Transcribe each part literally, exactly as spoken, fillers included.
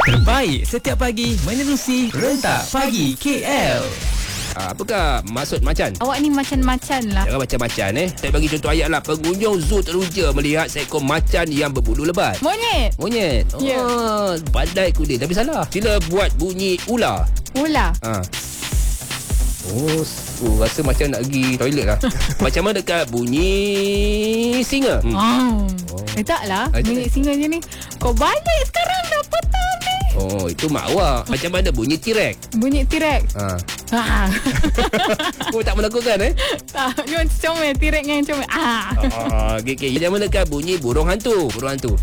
Terbaik setiap pagi menerusi Rentak Pagi K L. Ah, apakah maksud macan? Awak ni macam-macam lah. Jangan macam-macam eh. Saya bagi contoh ayat lah. Pengunjung zoo teruja melihat seekor macan yang berbulu lebat. Monyet. Monyet. Oh, Ya. pandai kuda. Tapi salah. Sila buat bunyi ular. Ular. Ha. Oh, oh, rasa macam nak pergi toilet lah. Macam mana dekat bunyi singa? Hmm. Oh. Oh. Eh taklah. Ah, Bunyi singa je ni. Kau balik sekarang dah petang ni. Oh, itu mak awak. Macam mana bunyi T-Rex? Bunyi T-Rex. Ha. Ha. Kau tak melakukan eh? Tak. Dia macam comel. T-Rex yang comel. Ah. Oh, okey, okey. Macam mana dekat bunyi burung hantu? Burung hantu.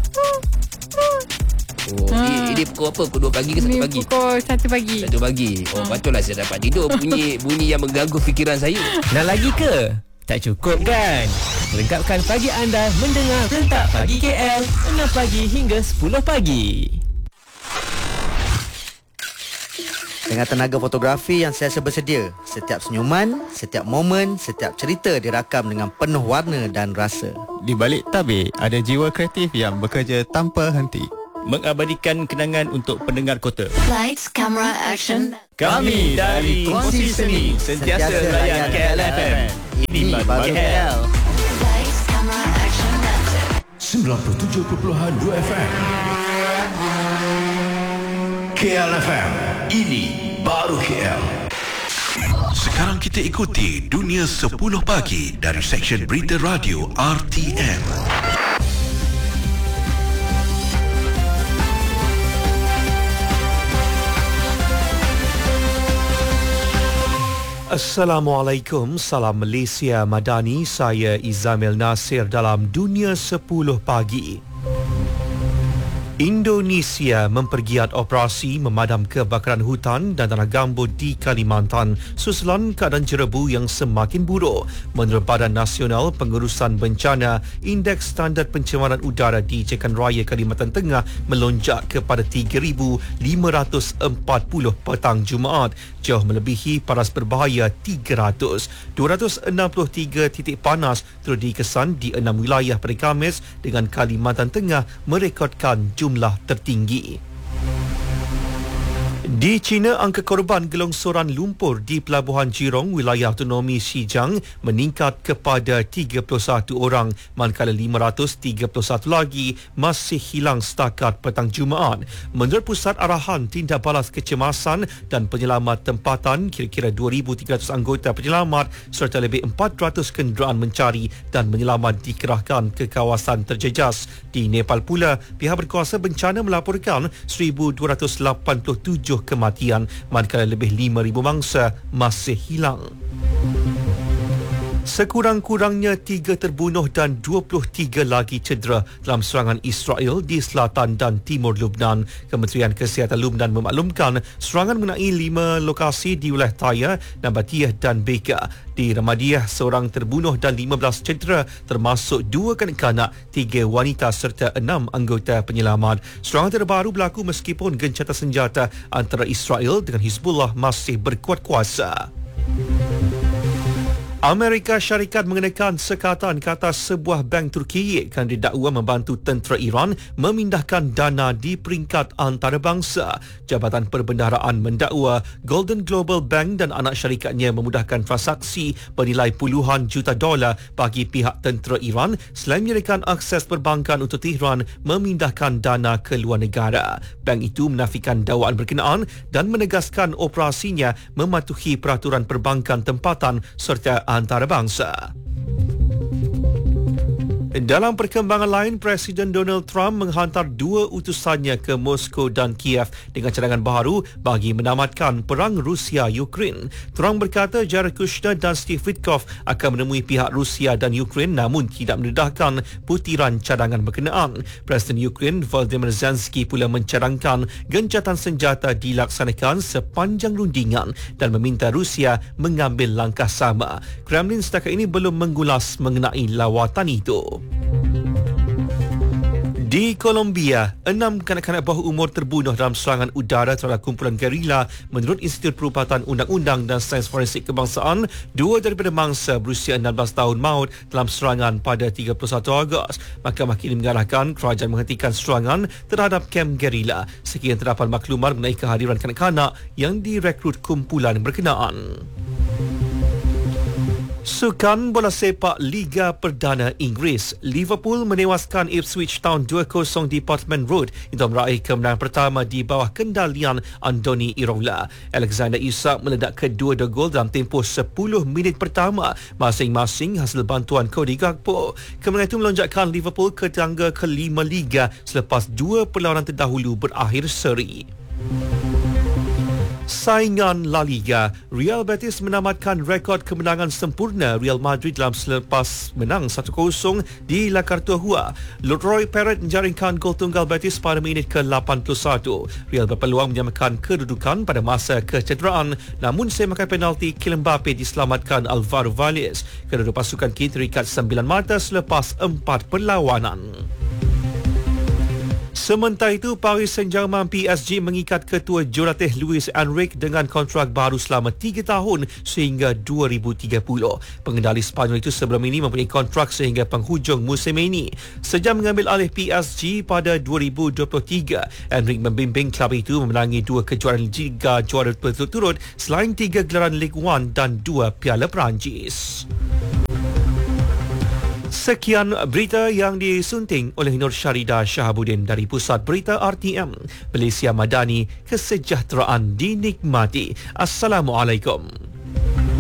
Oh, Ha. ini, ini pukul apa? Pukul dua pagi ke satu Ni pagi? pukul satu pagi. Satu pagi. Oh, patutlah saya dapat tidur. Bunyi bunyi yang mengganggu fikiran saya. Nak lagi ke? Tak cukup kan? Lengkapkan pagi anda mendengar Rentak Pagi K L enam pagi hingga sepuluh pagi. Dengan tenaga fotografi yang sentiasa bersedia, setiap senyuman, setiap momen, setiap cerita dirakam dengan penuh warna dan rasa. Di balik tabir, ada jiwa kreatif yang bekerja tanpa henti. Mengabadikan kenangan untuk pendengar kota. Lights, camera, action. Kami dari Kongsi Seni sentiasa layan K L F M. Ini baru K L. Lights, camera, action. That's it. sembilan puluh tujuh perpuluhan dua F M K L F M. Ini baru K L. Sekarang kita ikuti Dunia sepuluh Pagi dari Seksyen Berita Radio R T M. Assalamualaikum, salam Malaysia Madani, saya Izamil Nasir dalam Dunia sepuluh Pagi. Indonesia mempergiat operasi memadam kebakaran hutan dan tanah gambut di Kalimantan susulan keadaan jerebu yang semakin buruk. Menurut Badan Nasional Pengurusan Bencana, indeks standar pencemaran udara di Jekan Raya Kalimantan Tengah melonjak kepada tiga ribu lima ratus empat puluh petang Jumaat, jauh melebihi paras berbahaya tiga ratus. dua ratus enam puluh tiga titik panas turut dikesan di enam wilayah pada Khamis dengan Kalimantan Tengah merekodkan jumlah jumlah tertinggi. Di China, angka korban gelongsoran lumpur di Pelabuhan Jirong, wilayah autonomi Xinjiang meningkat kepada tiga puluh satu orang, manakala lima ratus tiga puluh satu lagi masih hilang setakat petang Jumaat. Menurut Pusat Arahan Tindak Balas Kecemasan dan Penyelamat Tempatan, kira-kira dua ribu tiga ratus anggota penyelamat serta lebih empat ratus kenderaan mencari dan menyelamat dikerahkan ke kawasan terjejas. Di Nepal pula, pihak berkuasa bencana melaporkan seribu dua ratus lapan puluh tujuh kematian, manakala lebih lima ribu mangsa masih hilang. Sekurang-kurangnya tiga terbunuh dan dua puluh tiga lagi cedera dalam serangan Israel di selatan dan timur Lubnan. Kementerian Kesihatan Lubnan memaklumkan serangan mengenai lima lokasi di wilayah Taya, Nabatiyah dan Beka. Di Ramadiyah, seorang terbunuh dan lima belas cedera termasuk dua kanak-kanak, tiga wanita serta enam anggota penyelamat. Serangan terbaru berlaku meskipun gencatan senjata antara Israel dengan Hizbullah masih berkuat kuasa. Amerika Syarikat mengenakan sekatan ke atas sebuah bank Turki kerana didakwa membantu tentera Iran memindahkan dana di peringkat antarabangsa. Jabatan Perbendaharaan mendakwa Golden Global Bank dan anak syarikatnya memudahkan transaksi bernilai puluhan juta dolar bagi pihak tentera Iran selain menyediakan akses perbankan untuk Tehran memindahkan dana ke luar negara. Bank itu menafikan dakwaan berkenaan dan menegaskan operasinya mematuhi peraturan perbankan tempatan serta antarabangsa. Dalam perkembangan lain, Presiden Donald Trump menghantar dua utusannya ke Moskow dan Kiev dengan cadangan baru bagi menamatkan perang Rusia-Ukraine. Trump berkata Jared Kushner dan Steve Witkoff akan menemui pihak Rusia dan Ukraine namun tidak mendedahkan butiran cadangan berkenaan. Presiden Ukraine Volodymyr Zelensky pula mencadangkan gencatan senjata dilaksanakan sepanjang rundingan dan meminta Rusia mengambil langkah sama. Kremlin setakat ini belum mengulas mengenai lawatan itu. Di Colombia, enam kanak-kanak bawah umur terbunuh dalam serangan udara terhadap kumpulan gerila menurut Institut Perubatan Undang-Undang dan Sains Forensik Kebangsaan. Dua daripada mangsa berusia enam belas tahun maut dalam serangan pada tiga puluh satu Ogos. Mahkamah kini mengarahkan kerajaan menghentikan serangan terhadap kem gerila sekiranya terdapat maklumat mengenai kehadiran kanak-kanak yang direkrut kumpulan berkenaan. Sukan bola sepak Liga Perdana Inggeris, Liverpool menewaskan Ipswich Town dua kosong di Portman Road untuk meraih kemenangan pertama di bawah kendalian Andoni Iraola. Alexander Isak meledak kedua dua gol dalam tempoh sepuluh minit pertama masing-masing hasil bantuan Cody Gakpo. Kemenangan itu melonjakkan Liverpool ke tangga kelima Liga selepas dua perlawanan terdahulu berakhir seri. Saingan La Liga, Real Betis menamatkan rekod kemenangan sempurna Real Madrid dalam selepas menang satu kosong di La Cartuja. Leroy Perret menjaringkan gol tunggal Betis pada minit ke lapan puluh satu. Real berpeluang menyamakan kedudukan pada masa kecederaan, namun semakan penalti Kylian Mbappe diselamatkan Alvaro Valles. Kedua pasukan kini terikat sembilan mata selepas empat perlawanan. Sementara itu, Paris Saint-Germain P S G mengikat ketua jurulatih Luis Enrique dengan kontrak baru selama tiga tahun sehingga dua ribu tiga puluh. Pengendali Spanyol itu sebelum ini mempunyai kontrak sehingga penghujung musim ini. Sejak mengambil alih P S G pada dua ribu dua puluh tiga, Enrique membimbing klub itu memenangi dua kejuaraan Liga juara berturut-turut selain tiga gelaran Ligue satu dan dua Piala Perancis. Sekian berita yang disunting oleh Nur Syarida Shahabuddin dari Pusat Berita R T M. Malaysia Madani, kesejahteraan dinikmati. Assalamualaikum.